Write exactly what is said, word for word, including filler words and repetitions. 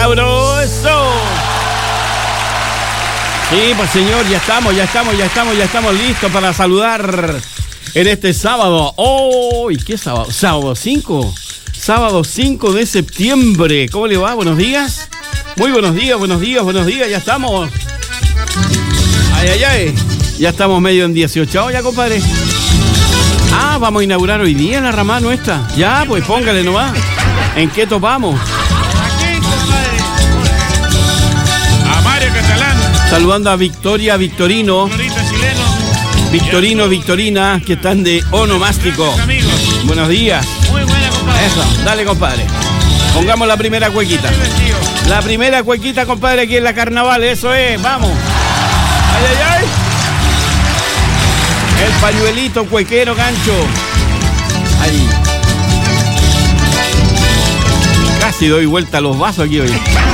sabroso. Sí, pues señor, ya estamos, ya estamos, ya estamos, ya estamos listos para saludar en este sábado. ¡Oh! ¿Qué sábado? ¿Sábado cinco? Sábado cinco de septiembre. ¿Cómo le va? Buenos días. Muy buenos días, buenos días, buenos días. Ya estamos. Ay, ay, ay. Ya estamos medio en dieciocho ya, compadre. Ah, vamos a inaugurar hoy día la ramada nuestra. Ya, pues póngale nomás. ¿En qué topamos? Aquí, compadre. A Mario Catalán. Saludando a Victoria, Victorino. Chileno. Victorino, Victorina, que están de onomástico. Amigos. Buenos días. Muy buena, compadre. Eso, dale, compadre. Pongamos la primera cuequita. La primera cuequita, compadre, aquí en la carnaval. Eso es, vamos. Ay, ay, ay. El pañuelito cuequero, gancho. Ahí. Casi doy vuelta a los vasos aquí hoy.